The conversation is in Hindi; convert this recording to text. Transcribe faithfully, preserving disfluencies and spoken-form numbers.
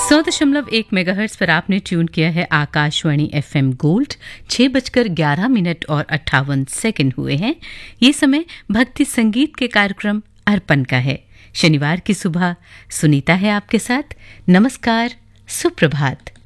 सौ दशमलव एक मेगाहर्ट्ज पर आपने ट्यून किया है आकाशवाणी एफएम गोल्ड। छह बजकर ग्यारह मिनट और अट्ठावन सेकंड हुए हैं। ये समय भक्ति संगीत के कार्यक्रम अर्पण का है। शनिवार की सुबह सुनीता है आपके साथ। नमस्कार, सुप्रभात।